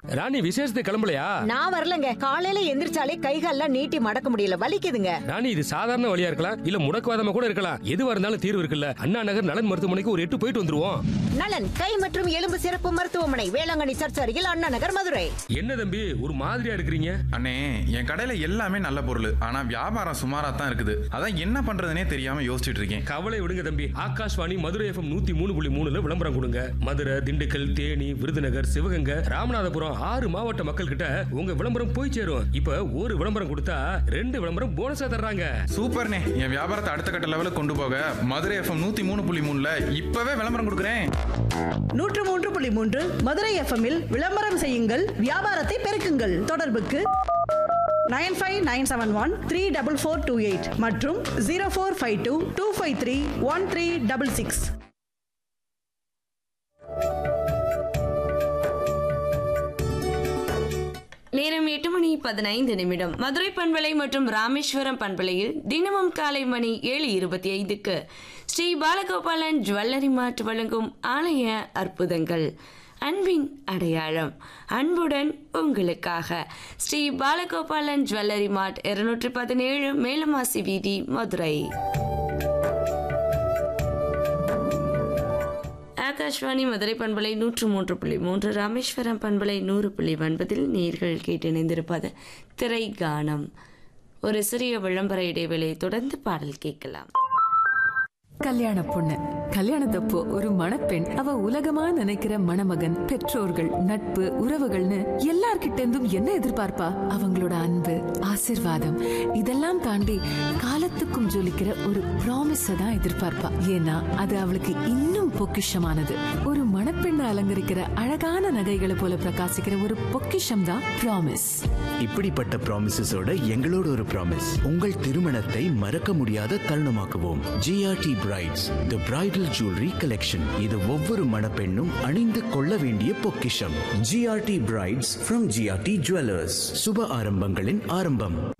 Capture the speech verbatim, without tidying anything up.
ராணி விசேஷத்துக்கு கிளம்பலையா? நான் வரலங்க. காலையில எந்திரிச்சாலே கைகால்லாம் நீட்டி மடக்க முடியல, வலிக்குதுங்க. ராணி இது சாதாரண வழியா இருக்கலாம், இல்ல முடக்குவாதமா கூட இருக்கலாம். எதுவா இருந்தாலும் தீர்வு இருக்குல்ல. அண்ணா நகர் நலன் மருத்துவமனைக்கு ஒரு எட்டு போயிட்டு வந்துருவோம். நலன் கை மற்றும் எலும்பு சிறப்பு மருத்துவமனை, வேளாங்கண்ணி சர்ச் அருகில், அண்ணா நகர், மதுரை. என்ன தம்பி ஒரு மாதிரியா இருக்கிறீங்க? அண்ணே, என் கடையில எல்லாமே நல்ல பொருள், ஆனா வியாபாரம் சுமாரா தான் இருக்குது. அதான் என்ன பண்றதுனே தெரியாம யோசிச்சுட்டு இருக்கேன். கவலை விடுங்க தம்பி. ஆகாஷ்வாணி மதுரை எஃப்எம் நூத்தி மூணு புள்ளி மூணுல விளம்பரம் கொடுங்க. மதுரை, திண்டுக்கல், தேனி, விருதுநகர், சிவகங்கை, ராமநாதபுரம் ஆறு மாவட்ட மக்கள் கிட்ட உங்க விளம்பரம் போய் சேரும். இப்ப ஒரு விளம்பரம் கொடுத்தா ரெண்டு விளம்பரம் போனஸா தர்றாங்க. சூப்பர்ண்ணே, என் வியாபாரத்தை அடுத்த கட்ட லெவலுக்கு கொண்டு போக மதுரை எஃப்எம் நூத்தி மூணு புள்ளி மூணுல இப்பவே விளம்பரம் கொடுக்குறேன். நூற்று மூன்று புள்ளி மூன்று மதுரை எஃப்எம்மில் விளம்பரம் செய்யுங்கள், வியாபாரத்தை பெருக்குங்கள். தொடர்புக்கு nine five nine seven one three double four two eight மற்றும் zero four five two two five three one three double six. நேரம் எட்டு மணி பதினைந்து நிமிடம். மதுரை பண்பலை மற்றும் ராமேஸ்வரம் பண்பலையில் தினமும் காலை மணி ஏழு இருபத்தி ஐந்துக்கு ஸ்ரீ பாலகோபாலன் ஜுவல்லரி மார்ட் வழங்கும் ஆலய அற்புதங்கள், அன்பின் அடையாளம், அன்புடன் உங்களுக்காக. ஸ்ரீ பாலகோபாலன் ஜுவல்லரி மார்ட், இருநூற்றி பதினேழு மேலமாசி வீதி, மதுரை. ஆகாஷ்வாணி மதுரை பண்பலை நூற்று மூன்று புள்ளி மூன்று, ராமேஸ்வரம் பண்பலை நூறு புள்ளி ஒன்பதில் நேர்கள் கேட்டு இணைந்திருப்பது திரை கானம். ஒரு சிறிய விளம்பர இடைவேளையை தொடர்ந்து பாடல் கேட்கலாம். கல்யாண பொண்ணு கல்யாணத்தப்போ ஒரு மணப்பெண் அவ உலகமா நினைக்கிற மணமகன், பெற்றோர்கள், நட்பு, உறவுகள்னு எல்லார்கிட்ட இருந்தும் என்ன எதிர்பார்ப்பா? அவங்களோட அன்பு, ஆசிர்வாதம் இதெல்லாம் தாண்டி காலத்துக்கும் ஜொலிக்கிற ஒரு ப்ராமிஸ தான் எதிர்பார்ப்பா. ஏன்னா அது அவளுக்கு இன்னும் பொக்கிஷமானது. ஒரு மணப்பெண்ணை அலங்கரிக்கிற அழகான நகைகளை போல பிரகாசிக்கிற ஒரு பொக்கிஷம் தான் ப்ராமிஸ். இப்படிப்பட்ட ப்ராமிசஸோட எங்களோட ஒரு ப்ராமிஸ், உங்கள் திருமணத்தை மறக்க முடியாத தருணமாக்குவோம். ஜிஆர்டி பிரைட்ஸ், தி பிரைடல் ஜுவல்லரி கலெக்ஷன். இது ஒவ்வொரு மணப்பெண்ணும் அணிந்து கொள்ள வேண்டிய பொக்கிஷம். GRT brides from GRT jewellers. சுப ஆரம்பங்களின் ஆரம்பம்.